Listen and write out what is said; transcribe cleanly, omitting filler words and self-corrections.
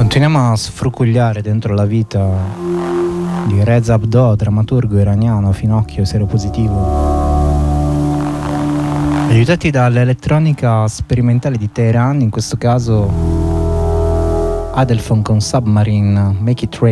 Continuiamo a sfrucugliare dentro la vita di Reza Abdo, drammaturgo iraniano, finocchio seropositivo. Aiutati dall'elettronica sperimentale di Teheran, in questo caso Adelphon con Submarine, Make It Rain.